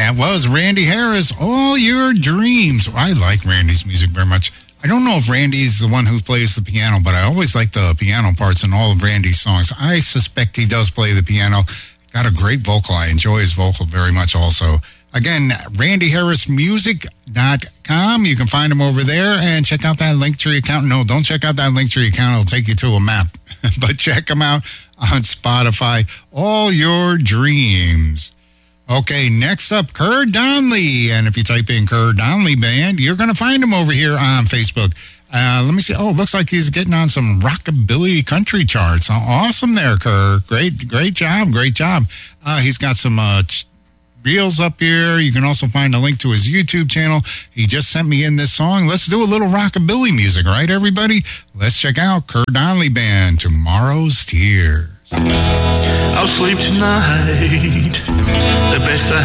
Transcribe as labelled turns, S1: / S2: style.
S1: That was Randy Harris, All Your Dreams. I like Randy's music very much. I don't know if Randy's the one who plays the piano, but I always like the piano parts in all of Randy's songs. I suspect he does play the piano. Got a great vocal. I enjoy his vocal very much also. Again, randyharrismusic.com. You can find him over there and check out that Linktree account. No, don't check out that Linktree account. It'll take you to a map. But check him out on Spotify. All Your Dreams. Okay, next up, Kerr Donley. And if you type in Kerr Donley Band, you're going to find him over here on Facebook. Let me see. Oh, looks like he's getting on some rockabilly country charts. Awesome there, Kerr. Great job. He's got some reels up here. You can also find a link to his YouTube channel. He just sent me in this song. Let's do a little rockabilly music, right, everybody? Let's check out Kerr Donley Band, Tomorrow's Tears.
S2: I'll sleep tonight, the best I